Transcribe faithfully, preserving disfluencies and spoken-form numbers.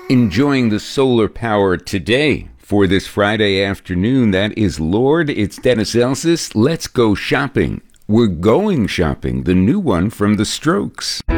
Enjoying the solar power today for this Friday afternoon. That is Lord. It's Dennis Elsis. Let's go shopping. We're going shopping. The new one from The Strokes.